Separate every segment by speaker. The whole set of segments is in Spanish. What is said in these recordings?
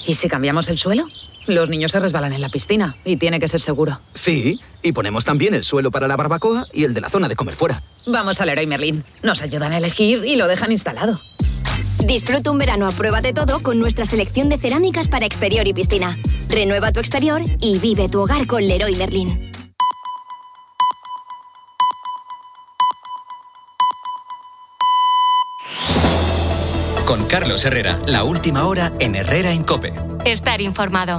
Speaker 1: ¿Y si cambiamos el suelo? Los niños se resbalan en la piscina y tiene que ser seguro.
Speaker 2: Sí, y ponemos también el suelo para la barbacoa y el de la zona de comer fuera.
Speaker 1: Vamos a Leroy Merlin. Nos ayudan a elegir y lo dejan instalado.
Speaker 3: Disfruta un verano a prueba de todo con nuestra selección de cerámicas para exterior y piscina. Renueva tu exterior y vive tu hogar con Leroy Merlin.
Speaker 4: Con Carlos Herrera, la última hora en Herrera en COPE.
Speaker 5: Estar informado.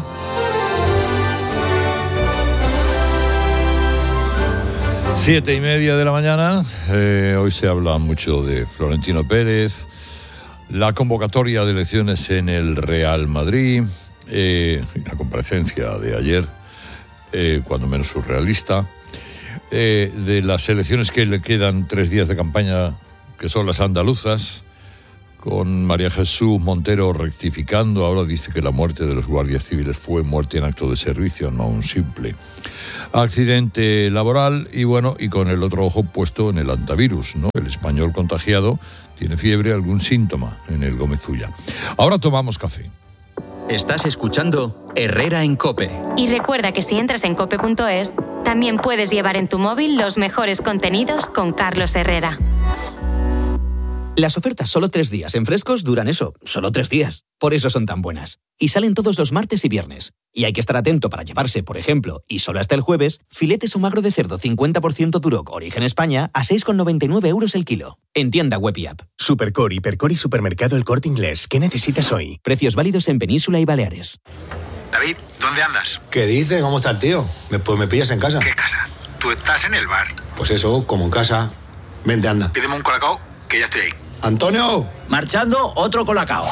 Speaker 6: 7:30 de la mañana. Hoy se habla mucho de Florentino Pérez, la convocatoria de elecciones en el Real Madrid, la comparecencia de ayer, cuando menos surrealista, de las elecciones que le quedan 3 días de campaña, que son las andaluzas, con María Jesús Montero rectificando. Ahora dice que la muerte de los guardias civiles fue muerte en acto de servicio, no un simple accidente laboral. Y bueno, y con el otro ojo puesto en el antivirus, ¿no? El español contagiado tiene fiebre, algún síntoma en el Gómez Ulla. Ahora tomamos café.
Speaker 4: Estás escuchando Herrera en COPE.
Speaker 5: Y recuerda que si entras en cope.es, también puedes llevar en tu móvil los mejores contenidos con Carlos Herrera.
Speaker 2: Las ofertas solo 3 días en Frescos duran eso, solo 3 días. Por eso son tan buenas. Y salen todos los martes y viernes. Y hay que estar atento para llevarse, por ejemplo, y solo hasta el jueves, filetes o magro de cerdo 50% Duroc Origen España a 6,99 € el kilo. En tienda web y app.
Speaker 7: Supercore, Hipercore y Supermercado El Corte Inglés. ¿Qué necesitas hoy?
Speaker 2: Precios válidos en Península y Baleares.
Speaker 8: David, ¿dónde andas?
Speaker 9: ¿Qué dices? ¿Cómo está el tío? Pues me pillas en casa.
Speaker 8: ¿Qué casa? Tú estás en el bar.
Speaker 9: Pues eso, como en casa. Vente, anda.
Speaker 8: Pídeme un colacao, que ya estoy ahí.
Speaker 9: ¡Antonio!
Speaker 10: Marchando, otro colacao.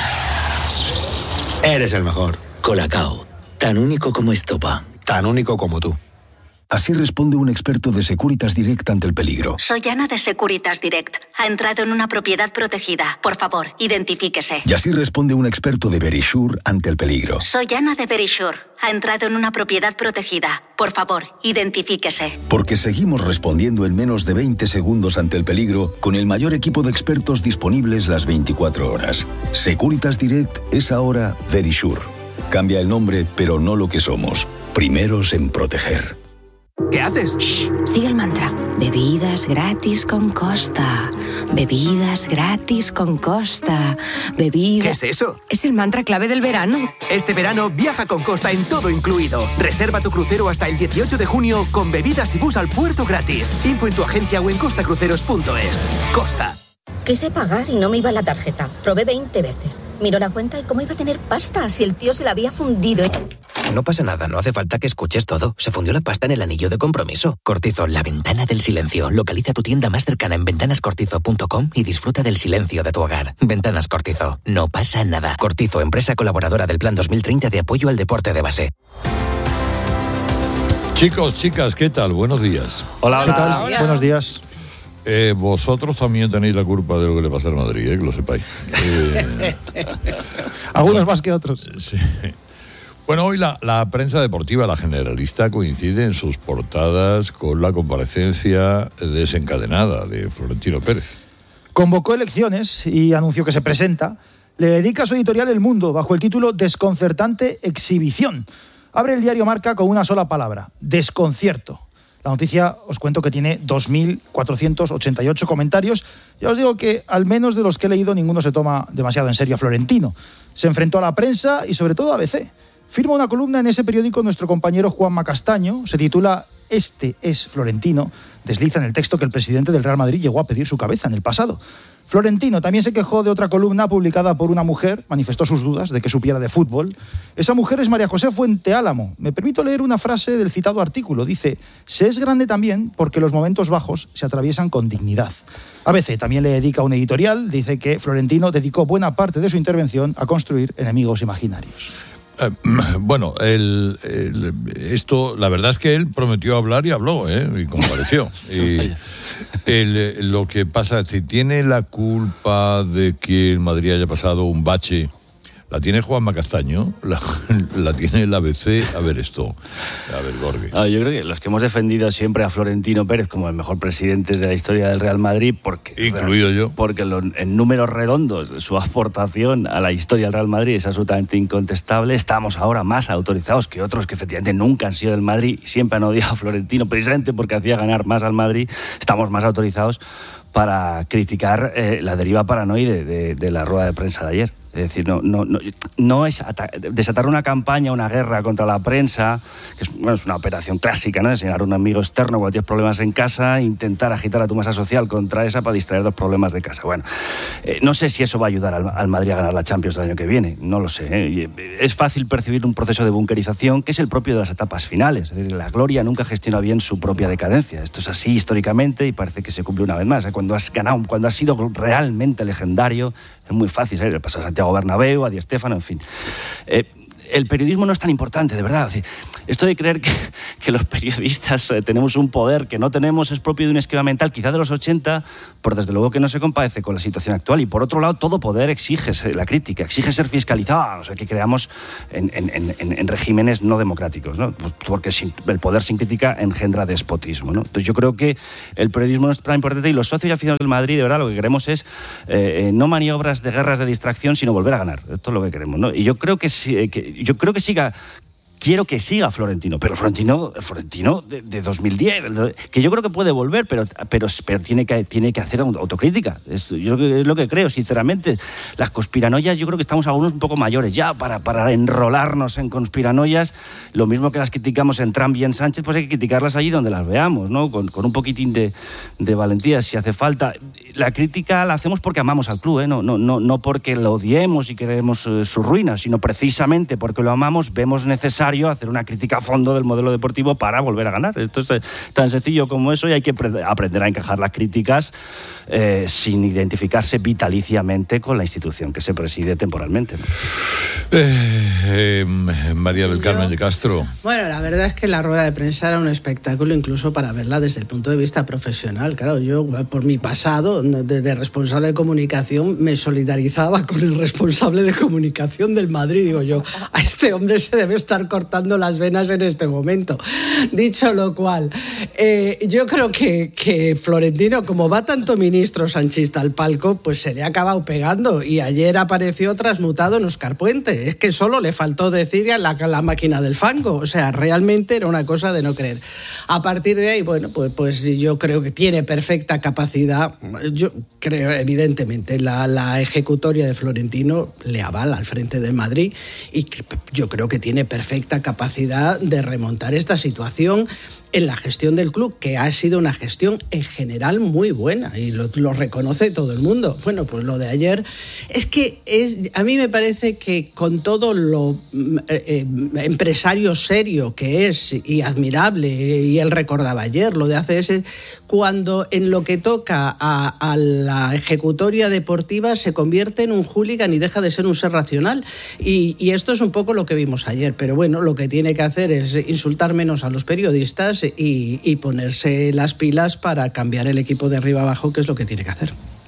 Speaker 9: Eres el mejor.
Speaker 10: Colacao, tan único como estopa.
Speaker 9: Tan único como tú.
Speaker 11: Así responde un experto de Securitas Direct ante el peligro.
Speaker 12: Soy Ana de Securitas Direct. Ha entrado en una propiedad protegida. Por favor, identifíquese.
Speaker 11: Y así responde un experto de Verisure ante el peligro.
Speaker 12: Soy Ana de Verisure. Ha entrado en una propiedad protegida. Por favor, identifíquese.
Speaker 11: Porque seguimos respondiendo en menos de 20 segundos ante el peligro con el mayor equipo de expertos disponibles las 24 horas. Securitas Direct es ahora Verisure. Cambia el nombre, pero no lo que somos. Primeros en proteger.
Speaker 13: ¿Qué haces?
Speaker 14: Shh, sigue el mantra. Bebidas gratis con Costa. Bebidas gratis con Costa. Bebidas...
Speaker 13: ¿Qué es eso?
Speaker 14: Es el mantra clave del verano.
Speaker 13: Este verano viaja con Costa en todo incluido. Reserva tu crucero hasta el 18 de junio con bebidas y bus al puerto gratis. Info en tu agencia o en costacruceros.es. Costa.
Speaker 15: Quise pagar y no me iba la tarjeta. Probé 20 veces. Miró la cuenta y cómo iba a tener pasta si el tío se la había fundido.
Speaker 16: No pasa nada, no hace falta que escuches todo. Se fundió la pasta en el anillo de compromiso. Cortizo, la ventana del silencio. Localiza tu tienda más cercana en ventanascortizo.com y disfruta del silencio de tu hogar. Ventanas Cortizo, no pasa nada. Cortizo, empresa colaboradora del Plan 2030 de apoyo al deporte de base.
Speaker 6: Chicos, chicas, ¿qué tal? Buenos días.
Speaker 17: Hola, ¿qué tal? Hola. Buenos días.
Speaker 6: Vosotros también tenéis la culpa de lo que le pasa al Madrid, que lo sepáis.
Speaker 17: Algunos más que otros.
Speaker 6: Sí. Bueno, hoy la prensa deportiva, la generalista, coincide en sus portadas con la comparecencia desencadenada de Florentino Pérez.
Speaker 17: Convocó elecciones y anunció que se presenta. Le dedica su editorial El Mundo bajo el título Desconcertante exhibición. Abre el diario Marca con una sola palabra: desconcierto. La noticia, os cuento que tiene 2.488 comentarios. Ya os digo que, al menos de los que he leído, ninguno se toma demasiado en serio a Florentino. Se enfrentó a la prensa y, sobre todo, a ABC. Firma una columna en ese periódico nuestro compañero Juanma Castaño. Se titula «Este es Florentino». Desliza en el texto que el presidente del Real Madrid llegó a pedir su cabeza en el pasado. Florentino también se quejó de otra columna publicada por una mujer, manifestó sus dudas de que supiera de fútbol. Esa mujer es María José Fuente Álamo. Me permito leer una frase del citado artículo. Dice: «Se es grande también porque los momentos bajos se atraviesan con dignidad». ABC también le dedica un editorial. Dice que Florentino dedicó buena parte de su intervención a construir enemigos imaginarios.
Speaker 6: Bueno, esto, la verdad es que él prometió hablar y habló, y compareció. Y lo que pasa, si tiene la culpa de que el Madrid haya pasado un bache La tiene Juanma Castaño, la tiene el ABC. A ver esto. A ver, Gorgi.
Speaker 18: Yo creo que los que hemos defendido siempre a Florentino Pérez como el mejor presidente de la historia del Real Madrid,
Speaker 6: incluido yo,
Speaker 18: porque en números redondos su aportación a la historia del Real Madrid es absolutamente incontestable. Estamos ahora más autorizados que otros que efectivamente nunca han sido del Madrid y siempre han odiado a Florentino precisamente porque hacía ganar más al Madrid. Estamos más autorizados para criticar la deriva paranoide de la rueda de prensa de ayer. Es decir, no es desatar una campaña, una guerra contra la prensa, que es una operación clásica, ¿no? Enseñar a un amigo externo cuando tienes problemas en casa, intentar agitar a tu masa social contra esa para distraer los problemas de casa. Bueno, no sé si eso va a ayudar al Madrid a ganar la Champions el año que viene, no lo sé. Es fácil percibir un proceso de bunkerización que es el propio de las etapas finales. Es decir, la gloria nunca gestiona bien su propia decadencia. Esto es así históricamente y parece que se cumple una vez más. Cuando has ganado, cuando has sido realmente legendario, es muy fácil, ¿eh? Le pasa a Santiago Bernabéu, a Di Stéfano, en fin. El periodismo no es tan importante, de verdad. Esto de creer que los periodistas tenemos un poder que no tenemos es propio de un esquema mental, quizá de los 80, pero desde luego que no se compadece con la situación actual. Y por otro lado, todo poder exige la crítica, exige ser fiscalizado, o sea, que creamos en regímenes no democráticos, ¿no? Pues porque el poder sin crítica engendra despotismo, ¿no? Entonces yo creo que el periodismo no es tan importante y los socios y aficionados del Madrid, de verdad, lo que queremos es no maniobras de guerras de distracción, sino volver a ganar. Esto es lo que queremos, ¿no? Y yo creo que quiero que siga Florentino, pero Florentino de 2010, que yo creo que puede volver, pero tiene que hacer autocrítica. Es lo que creo, sinceramente. Las conspiranoias, yo creo que estamos algunos un poco mayores ya para enrolarnos en conspiranoias. Lo mismo que las criticamos en Trump y en Sánchez, pues hay que criticarlas allí donde las veamos, ¿no? Con un poquitín de valentía, si hace falta. La crítica la hacemos porque amamos al club, ¿eh? No porque lo odiemos y queremos su ruina, sino precisamente porque lo amamos, vemos necesario hacer una crítica a fondo del modelo deportivo para volver a ganar. Esto es tan sencillo como eso y hay que aprender a encajar las críticas sin identificarse vitaliciamente con la institución que se preside temporalmente, ¿no?
Speaker 6: María del Carmen de Castro.
Speaker 19: Bueno, la verdad es que la rueda de prensa era un espectáculo incluso para verla desde el punto de vista profesional. Claro, yo por mi pasado de responsable de comunicación me solidarizaba con el responsable de comunicación del Madrid. Digo yo, a este hombre se debe estar cortando las venas en este momento. Dicho lo cual, yo creo que Florentino, como va tanto ministro sanchista al palco, pues se le ha acabado pegando y ayer apareció transmutado en Óscar Puente. Es que solo le faltó decir la máquina del fango. O sea, realmente era una cosa de no creer. A partir de ahí, bueno, pues yo creo que tiene perfecta capacidad. Yo creo, evidentemente, la ejecutoria de Florentino le avala al frente del Madrid y yo creo que tiene perfecta capacidad de remontar esta situación en la gestión del club, que ha sido una gestión en general muy buena y lo reconoce todo el mundo. Bueno, pues lo de ayer es que a mí me parece que con todo lo empresario serio que es y admirable, y él recordaba ayer lo de ACS, cuando en lo que toca a la ejecutoria deportiva se convierte en un hooligan y deja de ser un ser racional. Y esto es un poco lo que vimos ayer, pero bueno, lo que tiene que hacer es insultar menos a los periodistas y ponerse las pilas para cambiar el equipo de arriba abajo, que es lo que tiene que hacer.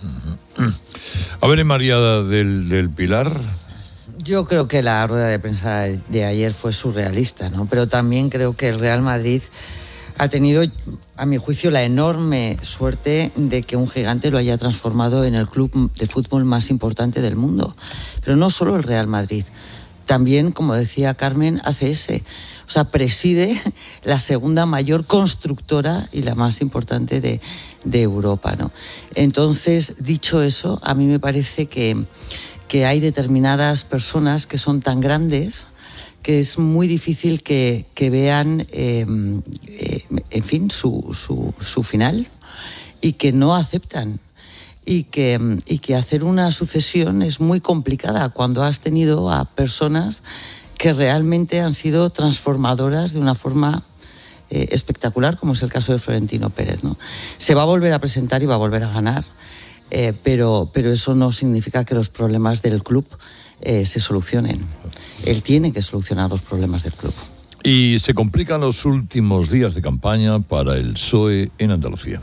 Speaker 6: A ver, María del Pilar.
Speaker 20: Yo creo que la rueda de prensa de ayer fue surrealista, ¿no? Pero también creo que el Real Madrid ha tenido, a mi juicio, la enorme suerte de que un gigante lo haya transformado en el club de fútbol más importante del mundo. Pero no solo el Real Madrid, también, como decía Carmen, ACS. O sea, preside la segunda mayor constructora y la más importante de Europa, ¿no? Entonces, dicho eso, a mí me parece que hay determinadas personas que son tan grandes que es muy difícil que vean, en fin, su final y que no aceptan. Y que hacer una sucesión es muy complicada cuando has tenido a personas que realmente han sido transformadoras de una forma espectacular, como es el caso de Florentino Pérez, ¿no? Se va a volver a presentar y va a volver a ganar, pero eso no significa que los problemas del club se solucionen. Él tiene que solucionar los problemas del club.
Speaker 6: Y se complican los últimos días de campaña para el PSOE en Andalucía.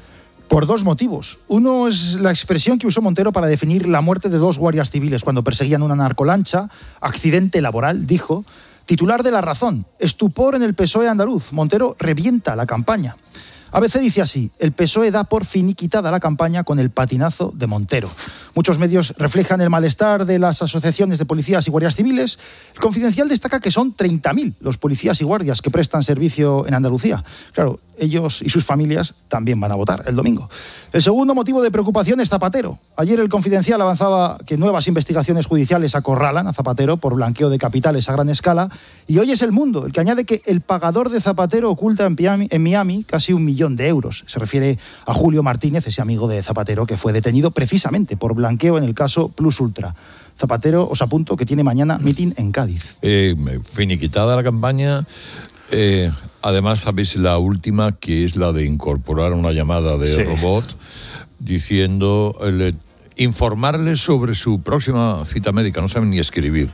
Speaker 17: Por dos motivos. Uno es la expresión que usó Montero para definir la muerte de 2 guardias civiles cuando perseguían una narcolancha. Accidente laboral, dijo. Titular de La Razón. Estupor en el PSOE andaluz. Montero revienta la campaña. ABC dice así: el PSOE da por finiquitada la campaña con el patinazo de Montero. Muchos medios reflejan el malestar de las asociaciones de policías y guardias civiles. El Confidencial destaca que son 30.000 los policías y guardias que prestan servicio en Andalucía. Claro, ellos y sus familias también van a votar el domingo. El segundo motivo de preocupación es Zapatero. Ayer el Confidencial avanzaba que nuevas investigaciones judiciales acorralan a Zapatero por blanqueo de capitales a gran escala. Y hoy es El Mundo el que añade que el pagador de Zapatero oculta en Miami casi 1 millón de euros. Se refiere a Julio Martínez, ese amigo de Zapatero que fue detenido precisamente por blanqueo en el caso Plus Ultra. Zapatero, os apunto, que tiene mañana mitin en Cádiz.
Speaker 6: Finiquitada la campaña. Además, sabéis la última, que es la de incorporar una llamada de robot diciendo, informarles sobre su próxima cita médica. No saben ni escribir.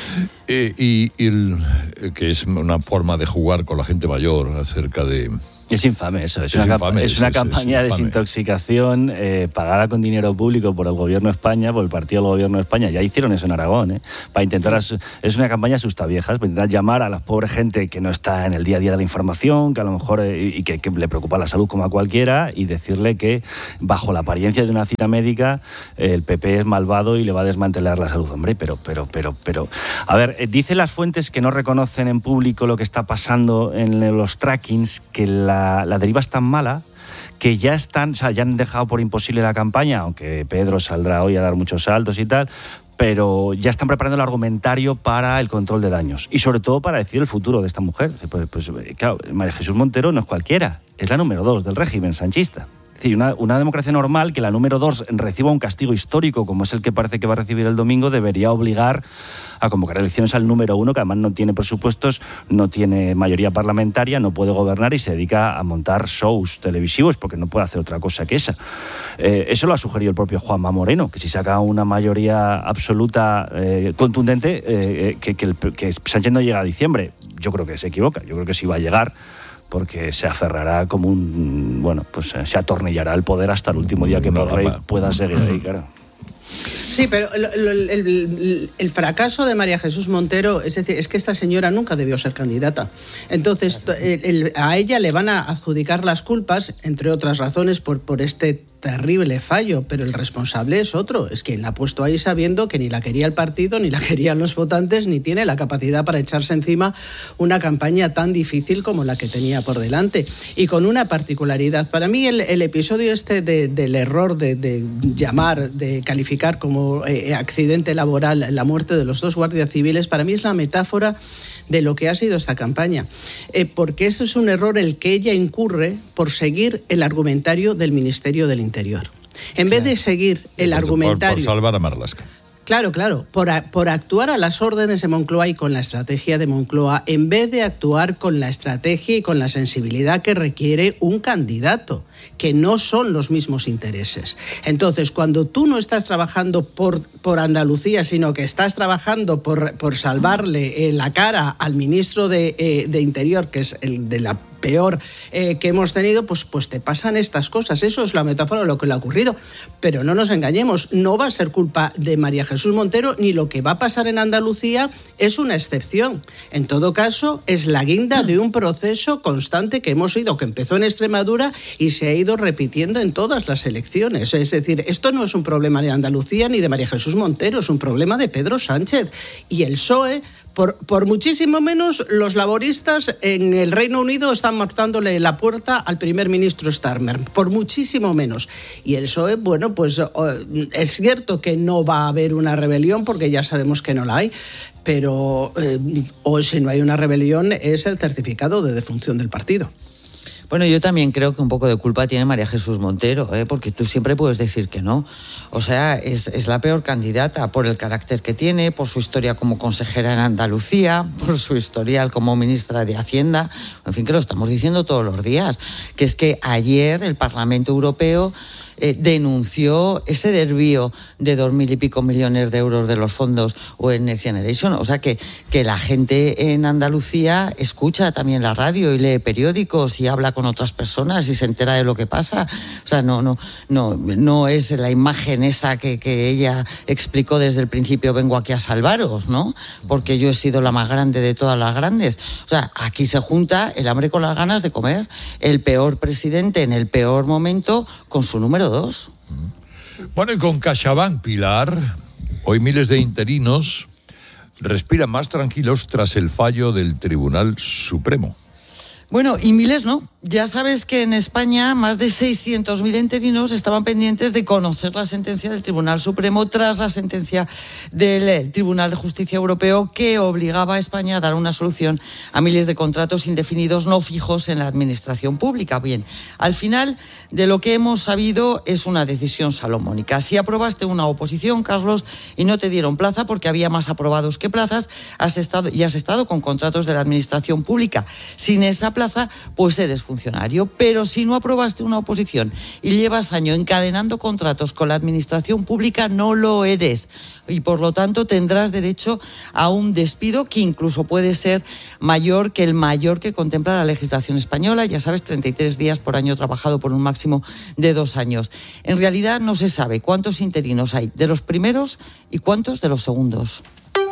Speaker 6: Que es una forma de jugar con la gente mayor acerca de...
Speaker 18: Es infame eso, es una campaña de desintoxicación pagada con dinero público por el Gobierno de España, por el partido del Gobierno de España. Ya hicieron eso en Aragón, para intentar, es una campaña asustaviejas, para intentar llamar a la pobre gente que no está en el día a día de la información, que a lo mejor y que le preocupa la salud como a cualquiera, y decirle que bajo la apariencia de una cita médica el PP es malvado y le va a desmantelar la salud. Hombre, pero a ver, dicen las fuentes que no reconocen en público lo que está pasando en los trackings, que la deriva es tan mala que ya han dejado por imposible la campaña, aunque Pedro saldrá hoy a dar muchos saltos y tal, pero ya están preparando el argumentario para el control de daños y sobre todo para decidir el futuro de esta mujer. Pues claro, María Jesús Montero no es cualquiera, es la número 2 del régimen sanchista. Es decir, una democracia normal, que la número 2 reciba un castigo histórico como es el que parece que va a recibir el domingo, debería obligar a convocar elecciones al número 1, que además no tiene presupuestos, no tiene mayoría parlamentaria, no puede gobernar y se dedica a montar shows televisivos porque no puede hacer otra cosa que esa. Eso lo ha sugerido el propio Juanma Moreno, que si saca una mayoría absoluta contundente, que Sánchez no llega a diciembre. Yo creo que se equivoca, yo creo que sí va a llegar, porque se aferrará como se atornillará el poder hasta el último día que el rey pueda seguir ahí, claro.
Speaker 19: Sí, pero el fracaso de María Jesús Montero, es decir, es que esta señora nunca debió ser candidata. Entonces, a ella le van a adjudicar las culpas, entre otras razones, por este terrible fallo, pero el responsable es otro. Es quien la ha puesto ahí sabiendo que ni la quería el partido, ni la querían los votantes, ni tiene la capacidad para echarse encima una campaña tan difícil como la que tenía por delante. Y con una particularidad. Para mí, el episodio del error de llamar, de calificar como accidente laboral la muerte de los 2 guardias civiles, para mí es la metáfora de lo que ha sido esta campaña, porque eso es un error el que ella incurre por seguir el argumentario del Ministerio del Interior. En vez de seguir el argumentario...
Speaker 6: Por salvar a Marlaska.
Speaker 19: Claro, por actuar a las órdenes de Moncloa y con la estrategia de Moncloa, en vez de actuar con la estrategia y con la sensibilidad que requiere un candidato, que no son los mismos intereses. Entonces, cuando tú no estás trabajando por Andalucía, sino que estás trabajando por salvarle la cara al ministro de Interior, que es el de la peor que hemos tenido, pues te pasan estas cosas. Eso es la metáfora de lo que le ha ocurrido. Pero no nos engañemos, no va a ser culpa de María Jesús Montero, ni lo que va a pasar en Andalucía es una excepción. En todo caso, es la guinda de un proceso constante que empezó en Extremadura y se ha ido repitiendo en todas las elecciones. Es decir, esto no es un problema de Andalucía ni de María Jesús Montero, es un problema de Pedro Sánchez. Y el PSOE, por muchísimo menos, los laboristas en el Reino Unido están marcándole la puerta al primer ministro Starmer, por muchísimo menos. Y el PSOE, es cierto que no va a haber una rebelión, porque ya sabemos que no la hay, pero o si no hay una rebelión es el certificado de defunción del partido.
Speaker 20: Bueno, yo también creo que un poco de culpa tiene María Jesús Montero, porque tú siempre puedes decir que no. O sea, es la peor candidata por el carácter que tiene, por su historia como consejera en Andalucía, por su historial como ministra de Hacienda. En fin, que lo estamos diciendo todos los días. Que es que ayer el Parlamento Europeo denunció ese desvío de 2.000 y pico millones de euros de los fondos UN Next Generation. O sea que la gente en Andalucía escucha también la radio y lee periódicos y habla con otras personas y se entera de lo que pasa. O sea, no es la imagen esa que ella explicó desde el principio, vengo aquí a salvaros, ¿no? Porque yo he sido la más grande de todas las grandes. O sea, aquí se junta el hambre con las ganas de comer. El peor presidente en el peor momento con su número 2.
Speaker 6: Bueno, y con CaixaBank, Pilar, hoy miles de interinos respiran más tranquilos tras el fallo del Tribunal Supremo.
Speaker 20: Bueno, y miles no. Ya sabes que en España más de 600.000 interinos estaban pendientes de conocer la sentencia del Tribunal Supremo tras la sentencia del Tribunal de Justicia Europeo que obligaba a España a dar una solución a miles de contratos indefinidos no fijos en la administración pública. Bien, al final de lo que hemos sabido es una decisión salomónica. Si aprobaste una oposición, Carlos, y no te dieron plaza porque había más aprobados que plazas, has estado con contratos de la administración pública sin esa plaza, pues eres funcionario. Pero si no aprobaste una oposición y llevas años encadenando contratos con la administración pública, no lo eres. Y por lo tanto tendrás derecho a un despido que incluso puede ser mayor que contempla la legislación española. Ya sabes, 33 días por año trabajado por un máximo de 2 años. En realidad no se sabe cuántos interinos hay de los primeros y cuántos de los segundos.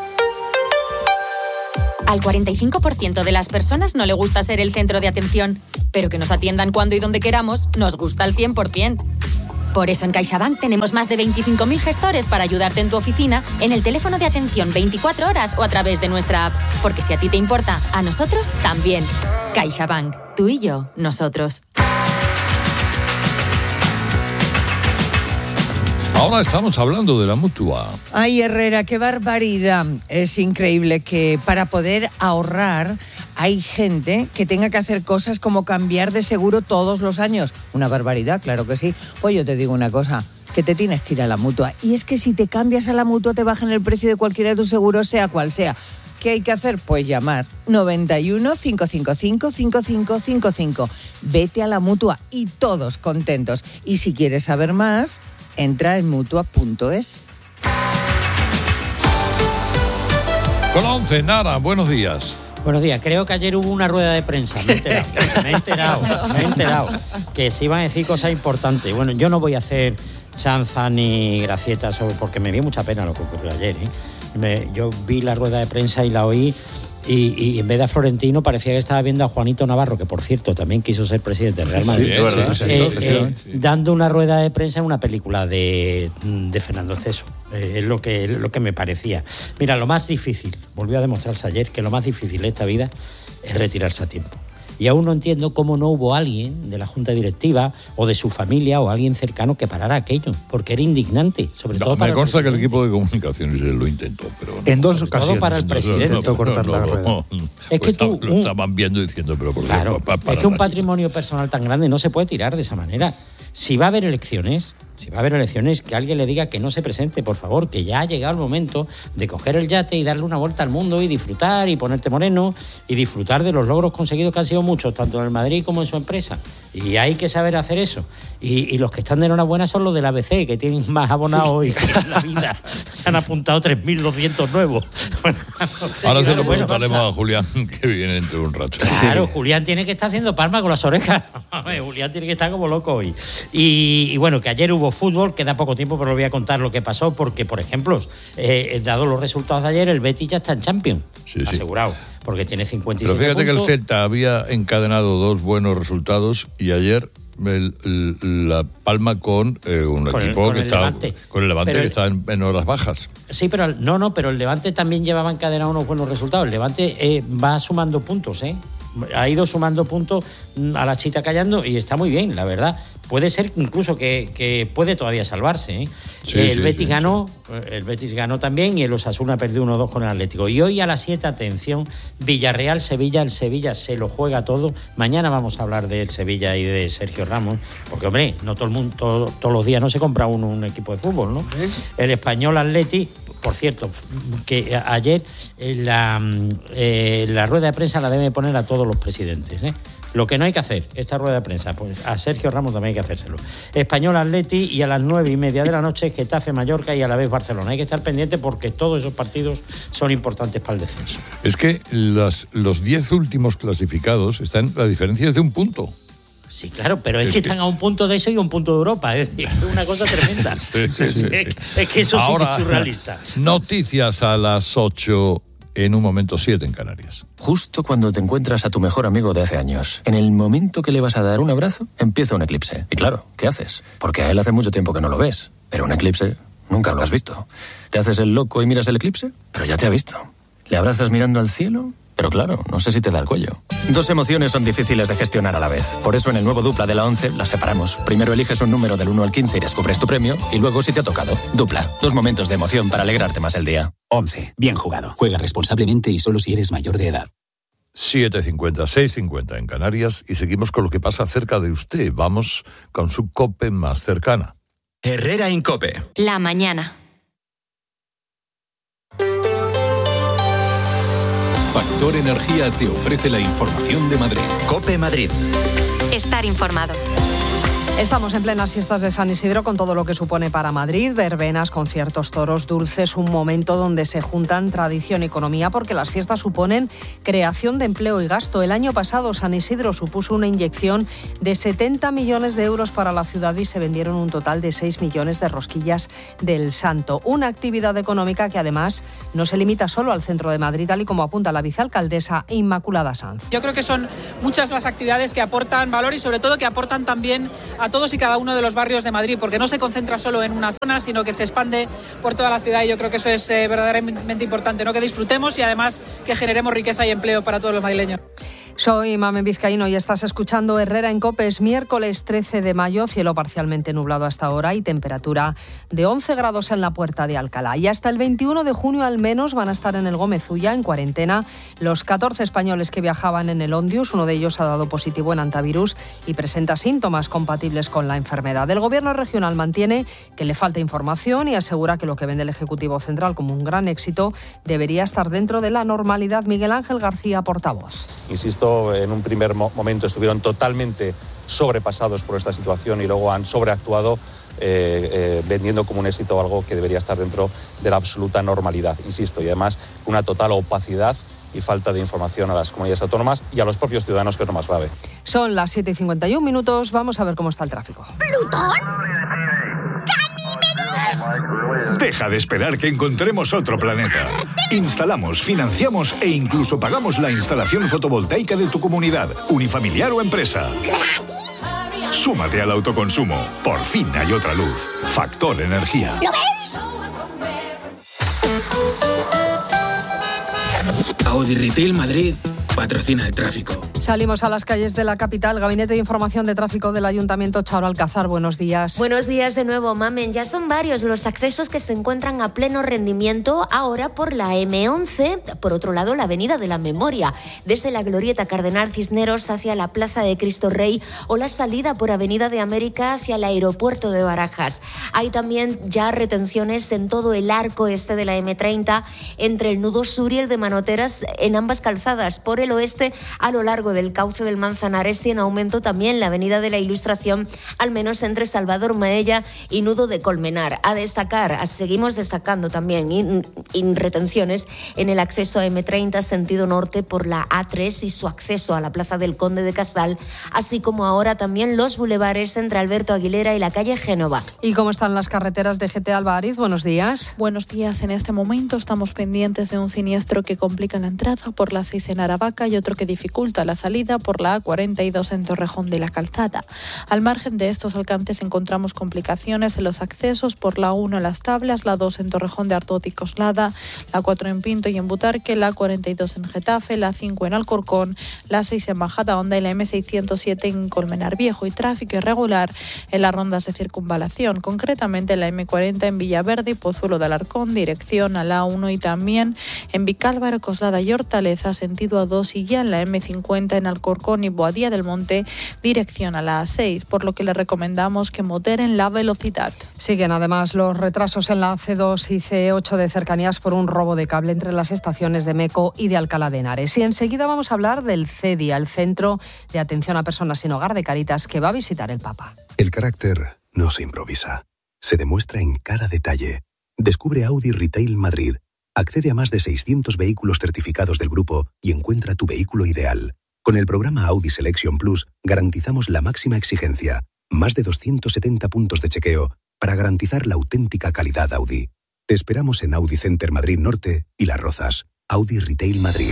Speaker 21: Al 45% de las personas no le gusta ser el centro de atención, pero que nos atiendan cuando y donde queramos nos gusta al 100%. Por eso en CaixaBank tenemos más de 25.000 gestores para ayudarte en tu oficina, en el teléfono de atención 24 horas o a través de nuestra app. Porque si a ti te importa, a nosotros también. CaixaBank. Tú y yo, nosotros.
Speaker 6: Ahora estamos hablando de la Mutua.
Speaker 22: Ay, Herrera, qué barbaridad. Es increíble que para poder ahorrar hay gente que tenga que hacer cosas como cambiar de seguro todos los años. Una barbaridad, claro que sí. Pues yo te digo una cosa, que te tienes que ir a la Mutua. Y es que si te cambias a la Mutua te bajan el precio de cualquiera de tus seguros, sea cual sea. ¿Qué hay que hacer? Pues llamar 91 555 5555. Vete a la Mutua y todos contentos. Y si quieres saber más, entra en Mutua.es.
Speaker 6: Con la 11, Nara, buenos días.
Speaker 23: Buenos días, creo que ayer hubo una rueda de prensa, me he enterado, que se iban a decir cosas importantes. Bueno, yo no voy a hacer chanza ni gracietas porque me dio mucha pena lo que ocurrió ayer, Yo vi la rueda de prensa y la oí y en vez de a Florentino parecía que estaba viendo a Juanito Navarro, que por cierto también quiso ser presidente del Real Madrid, dando una rueda de prensa en una película de Fernando Esteso. Es lo que me parecía. Mira, lo más difícil, volvió a demostrarse ayer, que lo más difícil de esta vida es retirarse a tiempo. Y aún no entiendo cómo no hubo alguien de la Junta Directiva o de su familia o alguien cercano que parara aquello, porque era indignante, sobre todo para el presidente.
Speaker 6: Me consta que el equipo de comunicaciones lo intentó, pero no.
Speaker 23: En 2 ocasiones. Todo para el presidente.
Speaker 6: Intentó cortar la rueda.
Speaker 23: Es que
Speaker 6: lo estaban viendo diciendo, pero por
Speaker 23: claro, es que un patrimonio personal tan grande no se puede tirar de esa manera. Si va a haber elecciones, que alguien le diga que no se presente, por favor, que ya ha llegado el momento de coger el yate y darle una vuelta al mundo y disfrutar y ponerte moreno y disfrutar de los logros conseguidos que han sido muchos, tanto en el Madrid como en su empresa. Y hay que saber hacer eso. Y los que están de enhorabuena son los del ABC, que tienen más abonados hoy que en la vida. Se han apuntado 3.200 nuevos.
Speaker 6: Ahora se lo preguntaremos a Julián, que viene dentro de un rato.
Speaker 23: Claro, Julián tiene que estar haciendo palmas con las orejas. Julián tiene que estar como loco hoy. Y bueno, que ayer hubo fútbol, queda poco tiempo, pero voy a contar lo que pasó, porque, por ejemplo, dado los resultados de ayer, el Betis ya está en Champions, asegurado, porque tiene 57
Speaker 6: Pero fíjate
Speaker 23: puntos.
Speaker 6: Que el Celta había encadenado 2 buenos resultados y ayer la palma con un equipo que está con el Levante, que está en horas bajas.
Speaker 23: Sí, pero pero el Levante también llevaba encadenado unos buenos resultados. El Levante va sumando puntos, ha ido sumando puntos a la chita callando y está muy bien, la verdad. Puede ser incluso que puede todavía salvarse, el Betis ganó también y el Osasuna perdió 1-2 con el Atlético. Y hoy a las 7, atención, Villarreal-Sevilla, el Sevilla se lo juega todo. Mañana vamos a hablar del Sevilla y de Sergio Ramos, porque hombre, no todo el mundo, todos los días no se compra un equipo de fútbol, ¿no? El Español Atleti, por cierto, que ayer la rueda de prensa la debe poner a todos los presidentes, Lo que no hay que hacer, esta rueda de prensa, pues a Sergio Ramos también hay que hacérselo. Español Atleti y a las 9:30 de la noche Getafe Mallorca y a la vez Barcelona. Hay que estar pendiente porque todos esos partidos son importantes para el descenso.
Speaker 6: Es que los 10 últimos clasificados están, la diferencia es de un punto.
Speaker 23: Sí, claro, pero es que están a un punto de eso y a un punto de Europa. Es decir, es una cosa tremenda.
Speaker 6: Sí.
Speaker 23: Es que eso
Speaker 6: Ahora,
Speaker 23: sí es surrealista.
Speaker 6: Noticias a las 8, en un momento 7 en Canarias.
Speaker 1: Justo cuando te encuentras a tu mejor amigo de hace años, en el momento que le vas a dar un abrazo, empieza un eclipse. Y claro, ¿qué haces? Porque a él hace mucho tiempo que no lo ves. Pero un eclipse nunca lo has visto. ¿Te haces el loco y miras el eclipse? Pero ya te ha visto. ¿Le abrazas mirando al cielo? Pero claro, no sé si te da el cuello. Dos emociones son difíciles de gestionar a la vez. Por eso en el nuevo Dupla de la 11 las separamos. Primero eliges un número del 1 al 15 y descubres tu premio. Y luego si te ha tocado. Dupla. 2 momentos de emoción para alegrarte más el día.
Speaker 3: 11. Bien jugado. Juega responsablemente y solo si eres mayor de edad.
Speaker 6: 7:50, 6:50 en Canarias y seguimos con lo que pasa cerca de usted. Vamos con su COPE más cercana.
Speaker 4: Herrera Incope.
Speaker 5: La mañana.
Speaker 24: Factor Energía te ofrece la información de Madrid.
Speaker 4: COPE Madrid.
Speaker 5: Estar informado.
Speaker 25: Estamos en plenas fiestas de San Isidro con todo lo que supone para Madrid, verbenas, conciertos, toros, dulces, un momento donde se juntan tradición y economía porque las fiestas suponen creación de empleo y gasto. El año pasado San Isidro supuso una inyección de 70 millones de euros para la ciudad y se vendieron un total de 6 millones de rosquillas del Santo. Una actividad económica que además no se limita solo al centro de Madrid, tal y como apunta la vicealcaldesa Inmaculada Sanz.
Speaker 26: Yo creo que son muchas las actividades que aportan valor y sobre todo que aportan también a todos y cada uno de los barrios de Madrid, porque no se concentra solo en una zona, sino que se expande por toda la ciudad y yo creo que eso es verdaderamente importante, ¿no? Que disfrutemos y además que generemos riqueza y empleo para todos los madrileños.
Speaker 25: Soy Mamen Vizcaíno y estás escuchando Herrera en COPE. Es miércoles 13 de mayo, cielo parcialmente nublado hasta ahora y temperatura de 11 grados en la Puerta de Alcalá. Y hasta el 21 de junio al menos van a estar en el Gómez Ulla en cuarentena los 14 españoles que viajaban en el Ondius. Uno de ellos ha dado positivo en antivirus y presenta síntomas compatibles con la enfermedad. El Gobierno regional mantiene que le falta información y asegura que lo que vende el Ejecutivo Central como un gran éxito debería estar dentro de la normalidad. Miguel Ángel García, portavoz.
Speaker 27: Insisto, en un primer momento estuvieron totalmente sobrepasados por esta situación y luego han sobreactuado vendiendo como un éxito algo que debería estar dentro de la absoluta normalidad, insisto, y además una total opacidad y falta de información a las comunidades autónomas y a los propios ciudadanos, que es lo más grave.
Speaker 25: Son las 7:51, vamos a ver cómo está el tráfico.
Speaker 28: ¿Plutón? Deja de esperar que encontremos otro planeta. Instalamos, financiamos e incluso pagamos la instalación fotovoltaica de tu comunidad, unifamiliar o empresa. Súmate al autoconsumo. Por fin hay otra luz. Factor Energía. ¿Lo ves?
Speaker 29: Audi Retail Madrid patrocina el tráfico.
Speaker 25: Salimos a las calles de la capital. Gabinete de Información de Tráfico del Ayuntamiento, Charo Alcázar, buenos días.
Speaker 30: Buenos días de nuevo, Mamen. Ya son varios los accesos que se encuentran a pleno rendimiento ahora por la M11. Por otro lado, la Avenida de la Memoria, desde la Glorieta Cardenal Cisneros hacia la Plaza de Cristo Rey o la salida por Avenida de América hacia el aeropuerto de Barajas. Hay también ya retenciones en todo el arco este de la M30 entre el nudo sur y el de Manoteras en ambas calzadas. Por el oeste, a lo largo del cauce del Manzanares y en aumento también la Avenida de la Ilustración, al menos entre Salvador Maella y Nudo de Colmenar. A destacar, seguimos destacando también retenciones en el acceso a M30 sentido norte por la A3 y su acceso a la Plaza del Conde de Casal, así como ahora también los bulevares entre Alberto Aguilera y la calle Génova.
Speaker 25: ¿Y cómo están las carreteras de GT Albariz? Buenos días.
Speaker 31: Buenos días. En este momento estamos pendientes de un siniestro que complica la entrada por la 6 en Aravaca y otro que dificulta la salida por la A42 en Torrejón de la Calzada. Al margen de estos alcances encontramos complicaciones en los accesos por la 1 en Las Tablas, la 2 en Torrejón de Ardoz y Coslada, la 4 en Pinto y en Butarque, la 42 en Getafe, la 5 en Alcorcón, la 6 en Majadahonda y la M607 en Colmenar Viejo, y tráfico irregular en las rondas de circunvalación, concretamente en la M40 en Villaverde y Pozuelo de Alarcón, dirección a la A1, y también en Vicálvaro, Coslada y Hortaleza, sentido A2, y ya en la M50 A30 en Alcorcón y Boadilla del Monte, dirección a la A6, por lo que le recomendamos que moderen la velocidad.
Speaker 25: Siguen además los retrasos en la C2 y C8 de cercanías por un robo de cable entre las estaciones de Meco y de Alcalá de Henares. Y enseguida vamos a hablar del CEDIA, el Centro de Atención a Personas sin Hogar de Cáritas, que va a visitar el Papa.
Speaker 2: El carácter no se improvisa, se demuestra en cada detalle. Descubre Audi Retail Madrid. Accede a más de 600 vehículos certificados del grupo y encuentra tu vehículo ideal. Con el programa Audi Selection Plus garantizamos la máxima exigencia, más de 270 puntos de chequeo para garantizar la auténtica calidad Audi. Te esperamos en Audi Center Madrid Norte y Las Rozas. Audi Retail Madrid.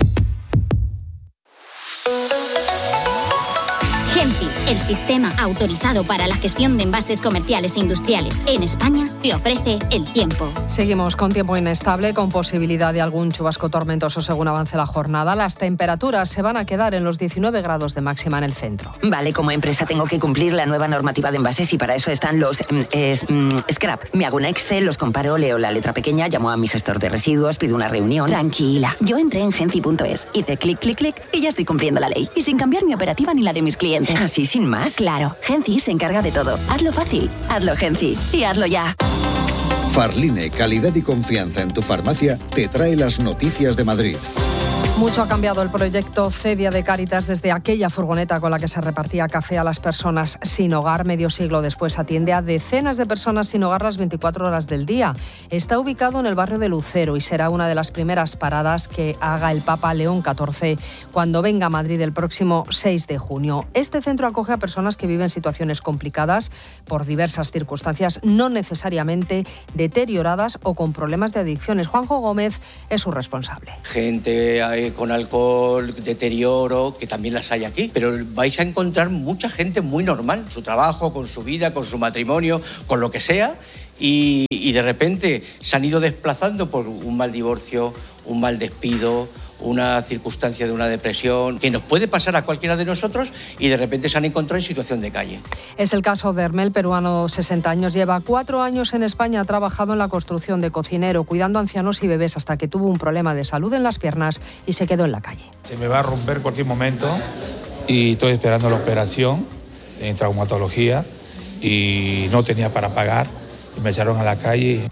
Speaker 7: Genci, el sistema autorizado para la gestión de envases comerciales e industriales en España, te ofrece el tiempo.
Speaker 25: Seguimos con tiempo inestable, con posibilidad de algún chubasco tormentoso según avance la jornada. Las temperaturas se van a quedar en los 19 grados de máxima en el centro.
Speaker 8: Vale, como empresa tengo que cumplir la nueva normativa de envases y para eso están los scrap. Me hago un Excel, los comparo, leo la letra pequeña, llamo a mi gestor de residuos, pido una reunión.
Speaker 7: Tranquila, yo entré en genci.es, hice clic, clic, clic y ya estoy cumpliendo la ley. Y sin cambiar mi operativa ni la de mis clientes.
Speaker 8: ¿Así sin más?
Speaker 7: Claro, Genci se encarga de todo. Hazlo fácil, hazlo Genci y hazlo ya.
Speaker 9: Farline, calidad y confianza en tu farmacia, te trae las noticias de Madrid.
Speaker 25: Mucho ha cambiado el proyecto CEDIA de Cáritas desde aquella furgoneta con la que se repartía café a las personas sin hogar. Medio siglo después atiende a decenas de personas sin hogar las 24 horas del día. Está ubicado en el barrio de Lucero y será una de las primeras paradas que haga el Papa León XIV cuando venga a Madrid el próximo 6 de junio. Este centro acoge a personas que viven situaciones complicadas por diversas circunstancias, no necesariamente deterioradas o con problemas de adicciones. Juanjo Gómez es su responsable.
Speaker 10: Gente con alcohol, deterioro, que también las hay aquí, pero vais a encontrar mucha gente muy normal, con su trabajo, con su vida, con su matrimonio, con lo que sea, y de repente se han ido desplazando por un mal divorcio, un mal despido, una circunstancia de una depresión, que nos puede pasar a cualquiera de nosotros y de repente se han encontrado en situación de calle.
Speaker 25: Es el caso de Hermel, peruano, 60 años, lleva 4 años en España, ha trabajado en la construcción de cocinero, cuidando ancianos y bebés hasta que tuvo un problema de salud en las piernas y se quedó en la calle.
Speaker 11: Se me va a romper cualquier momento y estoy esperando la operación en traumatología y no tenía para pagar y me echaron a la calle.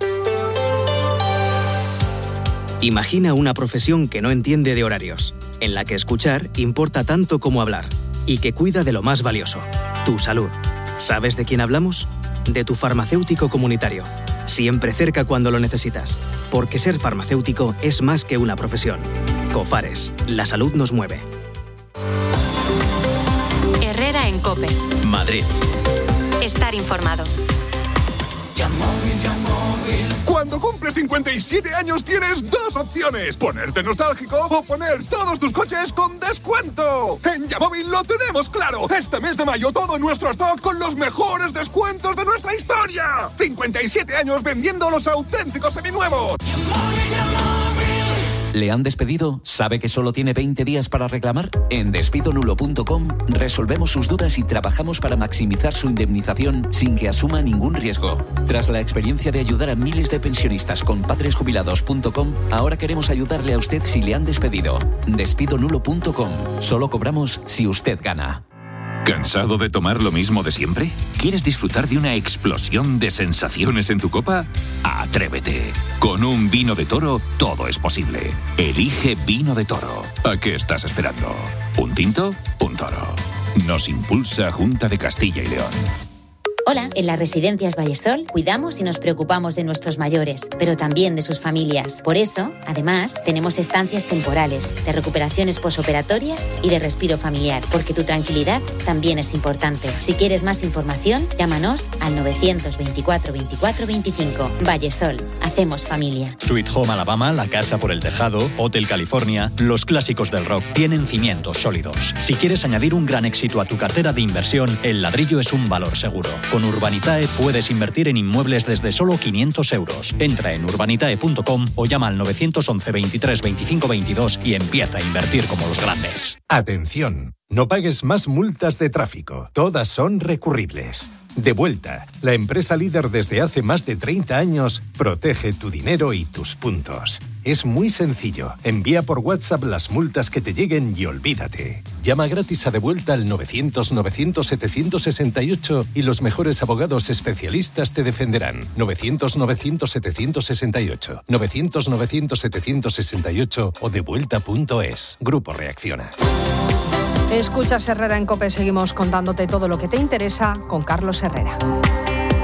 Speaker 12: Imagina una profesión que no entiende de horarios, en la que escuchar importa tanto como hablar y que cuida de lo más valioso, tu salud. ¿Sabes de quién hablamos? De tu farmacéutico comunitario. Siempre cerca cuando lo necesitas, porque ser farmacéutico es más que una profesión. Cofares, la salud nos mueve.
Speaker 5: Herrera en COPE.
Speaker 4: Madrid.
Speaker 5: Estar informado.
Speaker 13: Cuando cumples 57 años tienes dos opciones: ponerte nostálgico o poner todos tus coches con descuento. En Yamóvil lo tenemos claro. Este mes de mayo todo nuestro stock con los mejores descuentos de nuestra historia. 57 años vendiendo los auténticos seminuevos.
Speaker 14: ¿Le han despedido? ¿Sabe que solo tiene 20 días para reclamar? En despidonulo.com resolvemos sus dudas y trabajamos para maximizar su indemnización sin que asuma ningún riesgo. Tras la experiencia de ayudar a miles de pensionistas con padresjubilados.com, ahora queremos ayudarle a usted si le han despedido. Despidonulo.com. Solo cobramos si usted gana.
Speaker 28: ¿Cansado de tomar lo mismo de siempre? ¿Quieres disfrutar de una explosión de sensaciones en tu copa? ¡Atrévete! Con un vino de Toro todo es posible. Elige Vino de Toro. ¿A qué estás esperando? ¿Un tinto? Un toro. Nos impulsa Junta de Castilla y León.
Speaker 7: Hola, en las Residencias Vallesol cuidamos y nos preocupamos de nuestros mayores, pero también de sus familias. Por eso, además, tenemos estancias temporales, de recuperaciones posoperatorias y de respiro familiar, porque tu tranquilidad también es importante. Si quieres más información, llámanos al 924 24 25. Vallesol, hacemos familia.
Speaker 15: Sweet Home Alabama, La Casa por el Tejado, Hotel California, los clásicos del rock tienen cimientos sólidos. Si quieres añadir un gran éxito a tu cartera de inversión, el ladrillo es un valor seguro. Con Urbanitae puedes invertir en inmuebles desde solo 500 euros. Entra en urbanitae.com o llama al 911 23 25 22 y empieza a invertir como los grandes.
Speaker 16: Atención, no pagues más multas de tráfico. Todas son recurribles. Devuelta, la empresa líder desde hace más de 30 años, protege tu dinero y tus puntos. Es muy sencillo. Envía por WhatsApp las multas que te lleguen y olvídate. Llama gratis a Devuelta al 900-900-768 y los mejores abogados especialistas te defenderán. 900-900-768. 900-900-768 o devuelta.es. Grupo Reacciona.
Speaker 25: Escuchas Herrera en COPE. Seguimos contándote todo lo que te interesa con Carlos Herrera.